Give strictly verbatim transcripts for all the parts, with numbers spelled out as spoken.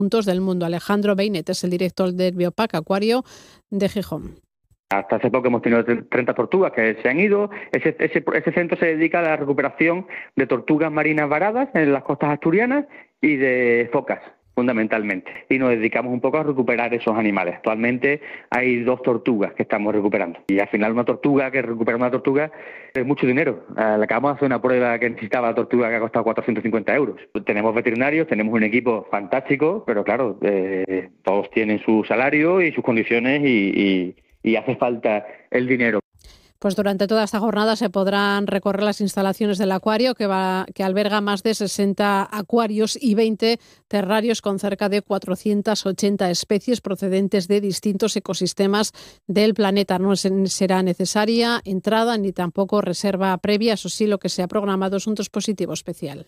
puntos del mundo. Alejandro Beinet es el director del Biopark Acuario de Gijón. Hasta hace poco hemos tenido treinta tortugas que se han ido. Ese, ese, ese centro se dedica a la recuperación de tortugas marinas varadas en las costas asturianas y de focas, fundamentalmente. Y nos dedicamos un poco a recuperar esos animales. Actualmente hay dos tortugas que estamos recuperando. Y al final una tortuga, que recupera una tortuga, es mucho dinero. Uh, le acabamos de hacer una prueba que necesitaba la tortuga que ha costado cuatrocientos cincuenta euros. Tenemos veterinarios, tenemos un equipo fantástico, pero claro, eh, todos tienen su salario y sus condiciones y... y y hace falta el dinero. Pues durante toda esta jornada se podrán recorrer las instalaciones del acuario, que, va, que alberga más de sesenta acuarios y veinte terrarios con cerca de cuatrocientas ochenta especies procedentes de distintos ecosistemas del planeta. No será necesaria entrada ni tampoco reserva previa. Eso sí, lo que se ha programado es un dispositivo especial.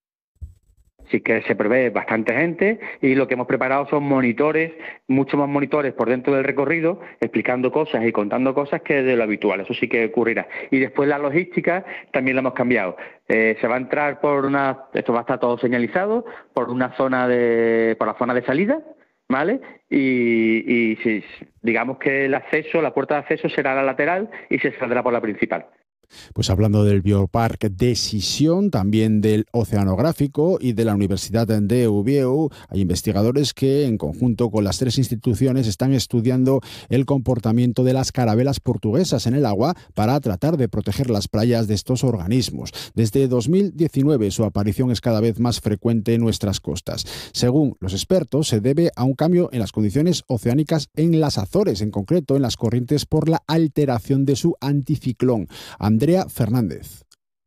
Sí que se prevé bastante gente y lo que hemos preparado son monitores, muchos más monitores por dentro del recorrido, explicando cosas y contando cosas que de lo habitual. Eso sí que ocurrirá. Y después la logística también la hemos cambiado. Eh, se va a entrar por una, esto va a estar todo señalizado, por una zona de, por la zona de salida, ¿vale? Y, y si, digamos que el acceso, la puerta de acceso será la lateral y se saldrá por la principal. Pues hablando del Biopark de Sisión, también del Oceanográfico y de la Universidad de Oviedo, hay investigadores que en conjunto con las tres instituciones están estudiando el comportamiento de las carabelas portuguesas en el agua para tratar de proteger las playas de estos organismos. Desde dos mil diecinueve su aparición es cada vez más frecuente en nuestras costas. Según los expertos, se debe a un cambio en las condiciones oceánicas en las Azores, en concreto en las corrientes por la alteración de su anticiclón. Andrea Fernández.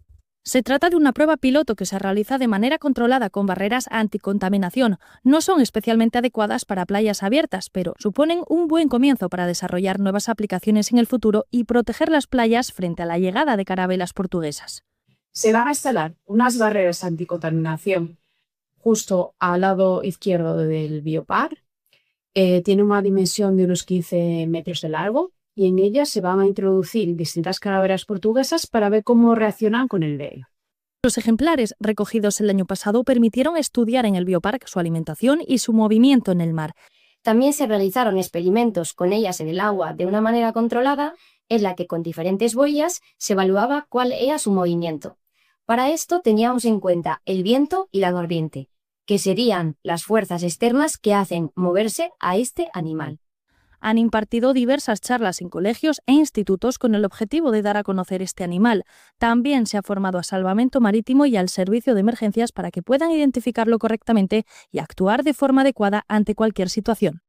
Se trata de una prueba piloto que se realiza de manera controlada con barreras anticontaminación. No son especialmente adecuadas para playas abiertas, pero suponen un buen comienzo para desarrollar nuevas aplicaciones en el futuro y proteger las playas frente a la llegada de carabelas portuguesas. Se van a instalar unas barreras anticontaminación justo al lado izquierdo del Biopark. Eh, tiene una dimensión de unos quince metros de largo. Y en ellas se van a introducir distintas carabelas portuguesas para ver cómo reaccionan con el medio. Los ejemplares recogidos el año pasado permitieron estudiar en el Biopark su alimentación y su movimiento en el mar. También se realizaron experimentos con ellas en el agua de una manera controlada, en la que con diferentes boyas se evaluaba cuál era su movimiento. Para esto teníamos en cuenta el viento y la corriente, que serían las fuerzas externas que hacen moverse a este animal. Han impartido diversas charlas en colegios e institutos con el objetivo de dar a conocer este animal. También se ha formado a Salvamento Marítimo y al Servicio de Emergencias para que puedan identificarlo correctamente y actuar de forma adecuada ante cualquier situación.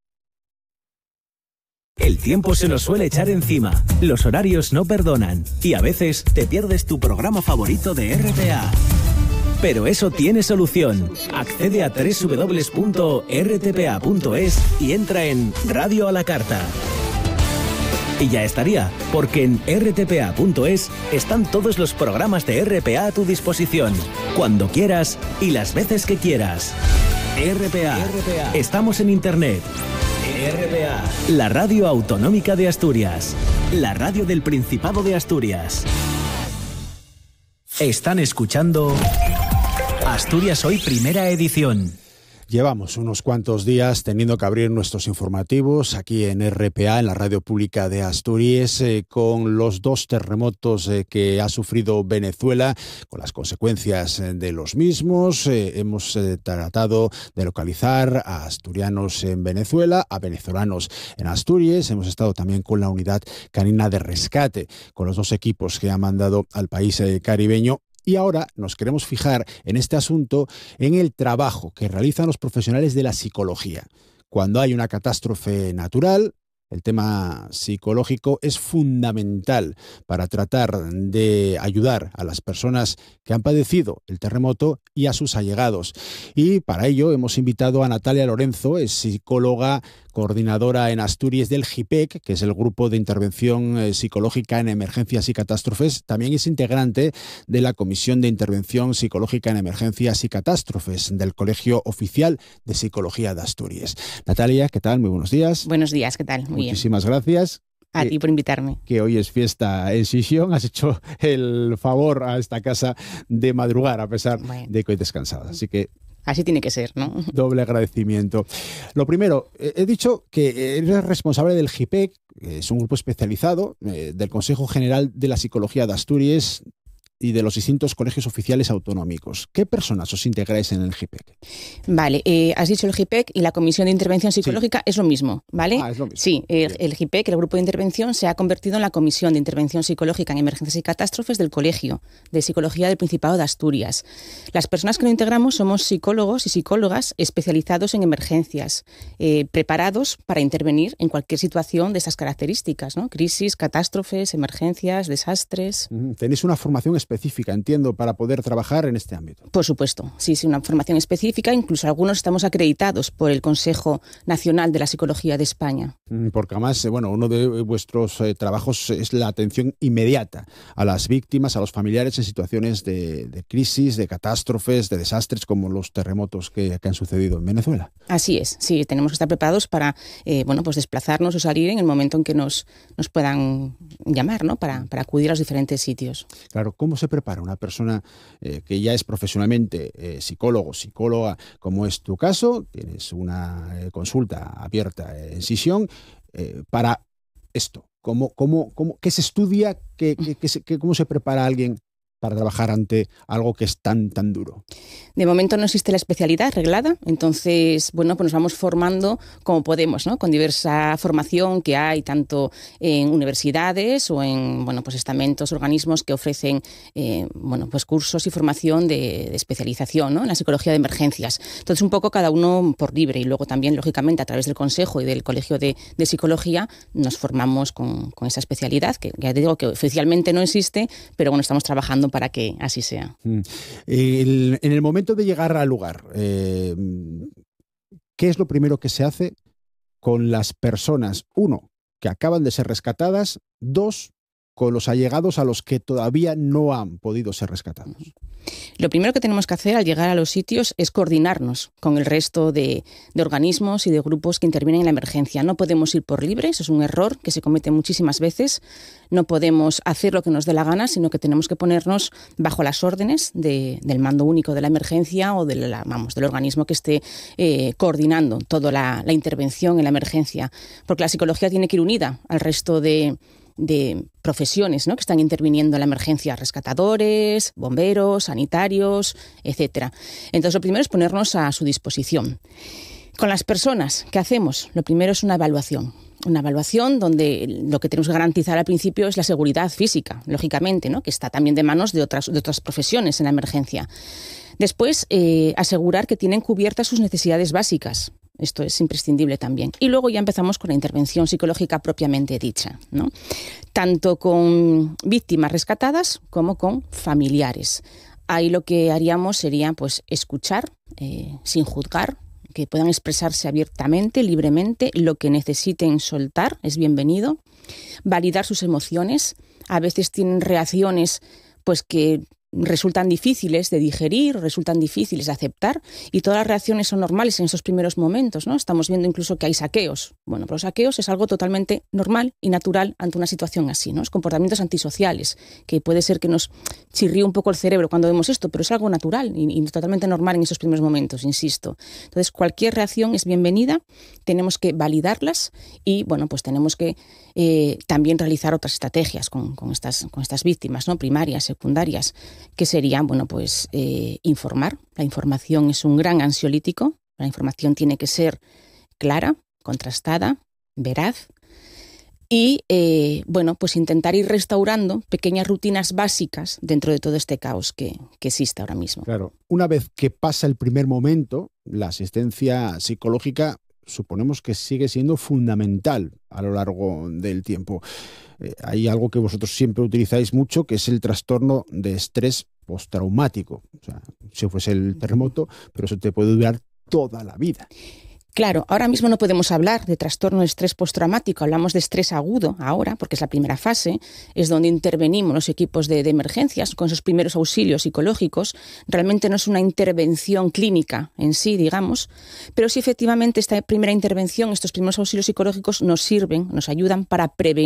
El tiempo se nos suele echar encima, los horarios no perdonan y a veces te pierdes tu programa favorito de R T A. Pero eso tiene solución. Accede a doble u doble u doble u punto r t p a punto es y entra en Radio a la Carta. Y ya estaría, porque en r t p a punto es están todos los programas de R P A a tu disposición, cuando quieras y las veces que quieras. R P A. R P A. Estamos en Internet. R P A. La radio autonómica de Asturias. La radio del Principado de Asturias. Están escuchando Asturias Hoy, primera edición. Llevamos unos cuantos días teniendo que abrir nuestros informativos aquí en R P A, en la radio pública de Asturias, eh, con los dos terremotos eh, que ha sufrido Venezuela, con las consecuencias eh, de los mismos. Eh, hemos eh, tratado de localizar a asturianos en Venezuela, a venezolanos en Asturias. Hemos estado también con la unidad canina de rescate, con los dos equipos que ha mandado al país eh, caribeño. Y ahora nos queremos fijar en este asunto, en el trabajo que realizan los profesionales de la psicología. Cuando hay una catástrofe natural, el tema psicológico es fundamental para tratar de ayudar a las personas que han padecido el terremoto y a sus allegados. Y para ello hemos invitado a Natalia Lorenzo, es psicóloga, coordinadora en Asturias del GIPEC, que es el Grupo de Intervención Psicológica en Emergencias y Catástrofes. También es integrante de la Comisión de Intervención Psicológica en Emergencias y Catástrofes del Colegio Oficial de Psicología de Asturias. Natalia, ¿qué tal? Muy buenos días. Buenos días, ¿qué tal? Muy Muchísimas bien. gracias. A ti por invitarme. Que hoy es fiesta en Sisión. Has hecho el favor a esta casa de madrugar, a pesar bueno. de que hoy descansada. Así que Así tiene que ser, ¿no? Doble agradecimiento. Lo primero, he dicho que eres responsable del GIPEC, que es un grupo especializado eh, del Consejo General de la Psicología de Asturias y de los distintos colegios oficiales autonómicos. ¿Qué personas os integráis en el GIPEC? Vale, eh, has dicho el GIPEC y la Comisión de Intervención Psicológica, sí, es lo mismo, ¿vale? Ah, es lo mismo. Sí, el, el GIPEC, el Grupo de Intervención, se ha convertido en la Comisión de Intervención Psicológica en Emergencias y Catástrofes del Colegio de Psicología del Principado de Asturias. Las personas que lo integramos somos psicólogos y psicólogas especializados en emergencias, eh, preparados para intervenir en cualquier situación de estas características, ¿no? Crisis, catástrofes, emergencias, desastres. Tenéis una formación específica, entiendo, para poder trabajar en este ámbito. Por supuesto, sí, sí, una formación específica. Incluso algunos estamos acreditados por el Consejo Nacional de la Psicología de España. Porque además, bueno, uno de vuestros eh, trabajos es la atención inmediata a las víctimas, a los familiares en situaciones de, de crisis, de catástrofes, de desastres como los terremotos que, que han sucedido en Venezuela. Así es, sí, tenemos que estar preparados para eh, bueno, pues desplazarnos o salir en el momento en que nos, nos puedan llamar, ¿no? Para, para acudir a los diferentes sitios. Claro, ¿cómo se prepara una persona eh, que ya es profesionalmente eh, psicólogo, psicóloga, como es tu caso? Tienes una eh, consulta abierta en Sisión eh, para esto. ¿Cómo, cómo, cómo, ¿Qué se estudia? ¿Qué, qué, qué se, qué, ¿Cómo se prepara alguien para trabajar ante algo que es tan, tan duro? De momento no existe la especialidad reglada, entonces, bueno, pues nos vamos formando como podemos, ¿no? Con diversa formación que hay tanto en universidades o en, bueno, pues estamentos, organismos que ofrecen, eh, bueno, pues cursos y formación de, de especialización, ¿no? En la psicología de emergencias. Entonces, un poco cada uno por libre y luego también, lógicamente, a través del Consejo y del Colegio de, de Psicología nos formamos con, con esa especialidad, que ya te digo que oficialmente no existe, pero bueno, estamos trabajando para que así sea. El, en el momento de llegar al lugar, eh, ¿qué es lo primero que se hace con las personas? Uno, que acaban de ser rescatadas. Dos, con los allegados a los que todavía no han podido ser rescatados. Lo primero que tenemos que hacer al llegar a los sitios es coordinarnos con el resto de, de organismos y de grupos que intervienen en la emergencia. No podemos ir por libre, eso es un error que se comete muchísimas veces. No podemos hacer lo que nos dé la gana, sino que tenemos que ponernos bajo las órdenes de, del mando único de la emergencia o de la, vamos, del organismo que esté eh, coordinando toda la, la intervención en la emergencia. Porque la psicología tiene que ir unida al resto de... de profesiones, ¿no? Que están interviniendo en la emergencia, rescatadores, bomberos, sanitarios, etcétera. Entonces, lo primero es ponernos a su disposición. Con las personas, ¿qué hacemos? Lo primero es una evaluación. Una evaluación donde lo que tenemos que garantizar al principio es la seguridad física, lógicamente, ¿no? Que está también de manos de otras, de otras profesiones en la emergencia. Después, eh, asegurar que tienen cubiertas sus necesidades básicas. Esto es imprescindible también. Y luego ya empezamos con la intervención psicológica propiamente dicha, ¿no? Tanto con víctimas rescatadas como con familiares. Ahí lo que haríamos sería pues, escuchar eh, sin juzgar, que puedan expresarse abiertamente, libremente, lo que necesiten soltar es bienvenido. Validar sus emociones. A veces tienen reacciones pues que resultan difíciles de digerir, resultan difíciles de aceptar y todas las reacciones son normales en esos primeros momentos, ¿no? Estamos viendo incluso que hay saqueos. Bueno, pero los saqueos es algo totalmente normal y natural ante una situación así, ¿no? Es comportamientos antisociales, que puede ser que nos chirríe un poco el cerebro cuando vemos esto, pero es algo natural y, y totalmente normal en esos primeros momentos, insisto. Entonces, cualquier reacción es bienvenida, tenemos que validarlas y, bueno, pues tenemos que eh, también realizar otras estrategias con, con, estas, con estas víctimas, ¿no? Primarias, secundarias, que serían, bueno, pues eh, informar. La información es un gran ansiolítico. La información tiene que ser clara, contrastada, veraz y, eh, bueno, pues intentar ir restaurando pequeñas rutinas básicas dentro de todo este caos que, que existe ahora mismo. Claro, una vez que pasa el primer momento, la asistencia psicológica suponemos que sigue siendo fundamental a lo largo del tiempo. Eh, hay algo que vosotros siempre utilizáis mucho, que es el trastorno de estrés postraumático. O sea, si fuese el terremoto, pero eso te puede durar toda la vida. Claro, ahora mismo no podemos hablar de trastorno de estrés postraumático, hablamos de estrés agudo ahora, porque es la primera fase, es donde intervenimos los equipos de, de emergencias con esos primeros auxilios psicológicos. Realmente no es una intervención clínica en sí, digamos, pero sí efectivamente esta primera intervención, estos primeros auxilios psicológicos nos sirven, nos ayudan para prevenir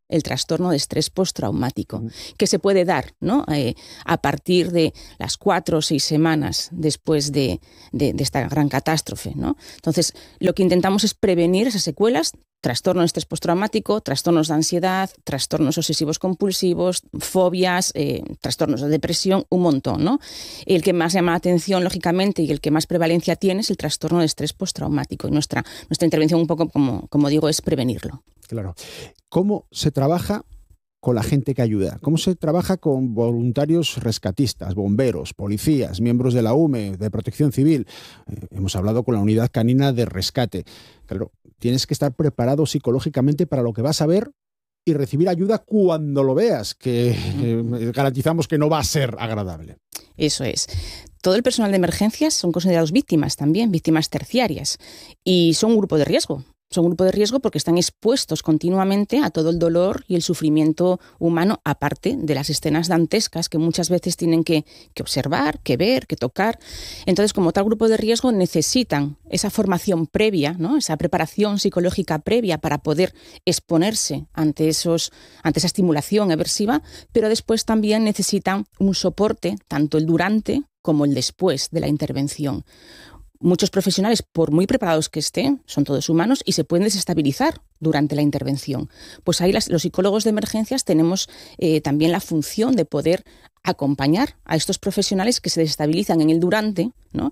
el trastorno de estrés postraumático, que se puede dar, ¿no? Eh, a partir de las cuatro o seis semanas después de, de, de esta gran catástrofe, ¿no? Entonces, lo que intentamos es prevenir esas secuelas, trastorno de estrés postraumático, trastornos de ansiedad, trastornos obsesivos compulsivos, fobias, eh, trastornos de depresión, un montón, ¿no? El que más llama la atención, lógicamente, y el que más prevalencia tiene es el trastorno de estrés postraumático. Y nuestra, nuestra intervención, un poco, como, como digo, es prevenirlo. Claro. ¿Cómo se trabaja con la gente que ayuda? ¿Cómo se trabaja con voluntarios rescatistas, bomberos, policías, miembros de la U M E, de Protección Civil? Eh, hemos hablado con la unidad canina de rescate. Claro, tienes que estar preparado psicológicamente para lo que vas a ver y recibir ayuda cuando lo veas, que eh, garantizamos que no va a ser agradable. Eso es. Todo el personal de emergencias son considerados víctimas también, víctimas terciarias, y son un grupo de riesgo. Son un grupo de riesgo porque están expuestos continuamente a todo el dolor y el sufrimiento humano, aparte de las escenas dantescas que muchas veces tienen que, que observar, que ver, que tocar. Entonces, como tal grupo de riesgo, necesitan esa formación previa, ¿no? Esa preparación psicológica previa para poder exponerse ante, esos, ante esa estimulación aversiva, pero después también necesitan un soporte, tanto el durante como el después de la intervención. Muchos profesionales, por muy preparados que estén, son todos humanos y se pueden desestabilizar durante la intervención. Pues ahí las, los psicólogos de emergencias tenemos eh, también la función de poder acompañar a estos profesionales que se desestabilizan en el durante, ¿no?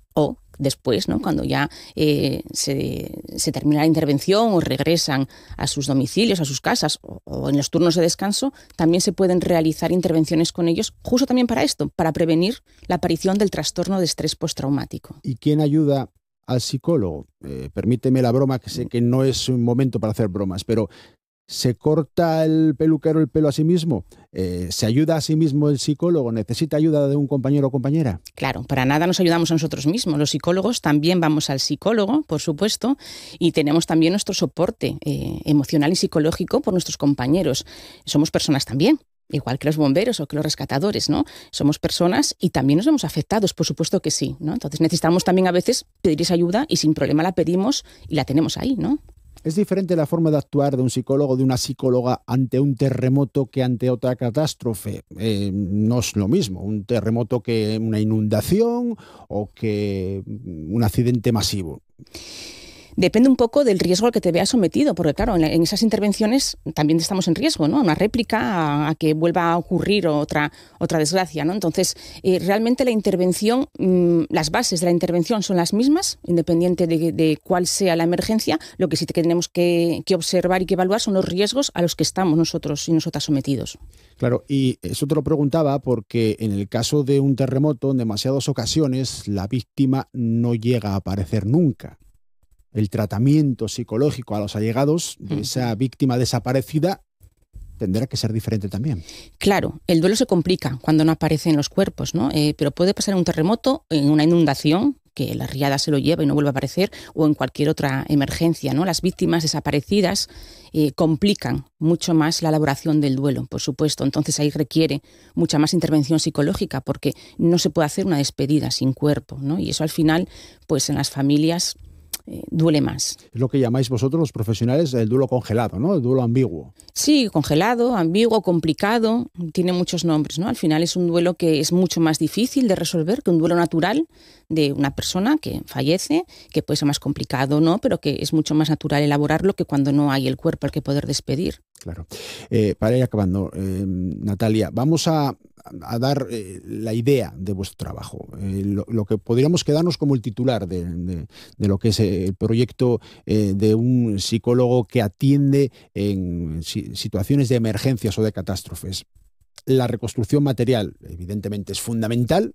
O después, ¿no? Cuando ya eh, se, se termina la intervención o regresan a sus domicilios, a sus casas o, o en los turnos de descanso, también se pueden realizar intervenciones con ellos, justo también para esto, para prevenir la aparición del trastorno de estrés postraumático. ¿Y quién ayuda al psicólogo? Eh, permíteme la broma, que sé que no es un momento para hacer bromas, pero ¿se corta el peluquero el pelo a sí mismo? Eh, ¿Se ayuda a sí mismo el psicólogo? ¿Necesita ayuda de un compañero o compañera? Claro, para nada nos ayudamos a nosotros mismos. Los psicólogos también vamos al psicólogo, por supuesto, y tenemos también nuestro soporte eh, emocional y psicológico por nuestros compañeros. Somos personas también, igual que los bomberos o que los rescatadores, ¿no? Somos personas y también nos vemos afectados, por supuesto que sí, ¿no? Entonces necesitamos también a veces pedir esa ayuda y sin problema la pedimos y la tenemos ahí, ¿no? ¿Es diferente la forma de actuar de un psicólogo, de una psicóloga ante un terremoto que ante otra catástrofe? Eh, no es lo mismo un terremoto que una inundación o que un accidente masivo. Depende un poco del riesgo al que te veas sometido, porque claro, en, en esas intervenciones también estamos en riesgo, ¿no? Una réplica a, a que vuelva a ocurrir otra, otra desgracia, ¿no? Entonces, eh, realmente la intervención, mmm, las bases de la intervención son las mismas, independiente de, de cuál sea la emergencia. Lo que sí que tenemos que, que observar y que evaluar son los riesgos a los que estamos nosotros y nosotras sometidos. Claro, y eso te lo preguntaba porque en el caso de un terremoto, en demasiadas ocasiones, la víctima no llega a aparecer nunca. El tratamiento psicológico a los allegados de esa víctima desaparecida tendrá que ser diferente también. Claro, el duelo se complica cuando no aparecen los cuerpos, ¿no? Eh, pero puede pasar en un terremoto, en una inundación, que la riada se lo lleva y no vuelve a aparecer, o en cualquier otra emergencia, ¿no? Las víctimas desaparecidas eh, complican mucho más la elaboración del duelo, por supuesto. Entonces ahí requiere mucha más intervención psicológica porque no se puede hacer una despedida sin cuerpo, ¿no? Y eso al final, pues en las familias Eh, duele más. Es lo que llamáis vosotros los profesionales el duelo congelado, ¿no? El duelo ambiguo. Sí, congelado, ambiguo, complicado, tiene muchos nombres, ¿no? Al final es un duelo que es mucho más difícil de resolver que un duelo natural de una persona que fallece, que puede ser más complicado, ¿no? Pero que es mucho más natural elaborarlo que cuando no hay el cuerpo al que poder despedir. Claro. Eh, para ir acabando, eh, Natalia, vamos a, a dar eh, la idea de vuestro trabajo, eh, lo, lo que podríamos quedarnos como el titular de, de, de lo que es el proyecto eh, de un psicólogo que atiende en si, situaciones de emergencias o de catástrofes. La reconstrucción material, evidentemente, es fundamental,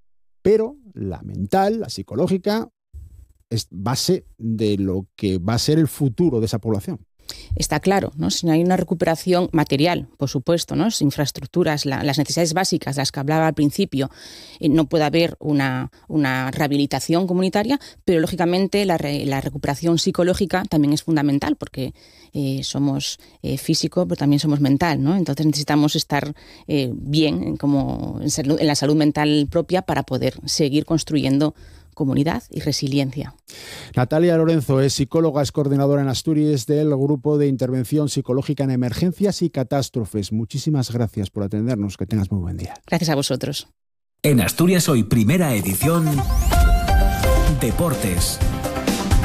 pero la mental, la psicológica, es base de lo que va a ser el futuro de esa población. Está claro, ¿no? Si no hay una recuperación material, por supuesto, ¿no? Las infraestructuras, la, las necesidades básicas de las que hablaba al principio, eh, no puede haber una, una rehabilitación comunitaria, pero lógicamente la, re, la recuperación psicológica también es fundamental porque eh, somos eh, físico, pero también somos mental, ¿no? Entonces necesitamos estar eh, bien como en, salud, en la salud mental propia para poder seguir construyendo comunidad y resiliencia. Natalia Lorenzo es psicóloga, es coordinadora en Asturias del Grupo de Intervención Psicológica en Emergencias y Catástrofes. Muchísimas gracias por atendernos. Que tengas muy buen día. Gracias a vosotros. En Asturias Hoy, primera edición, Deportes.